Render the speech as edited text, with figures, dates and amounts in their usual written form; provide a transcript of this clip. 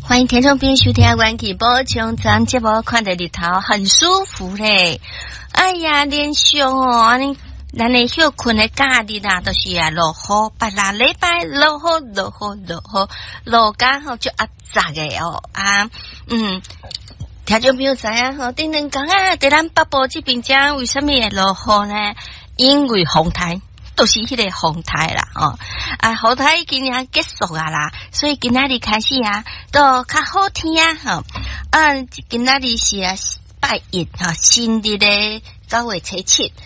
欢迎听众朋友收听元气宝冲咱节目，看着日头很舒服嘞。哎呀，连上哦，咱的休困的假日啊，都是啊落雨，别啦礼拜落雨，落假吼就杂个哦啊，听众朋友知影吼，顶两讲啊，在咱北部这边讲，为什么会落雨呢？因为风台。都是迄个风台啦，风台今年结束啊啦，所以今仔日开始啊，都较好天啊，今仔日是拜一新日的9月初7。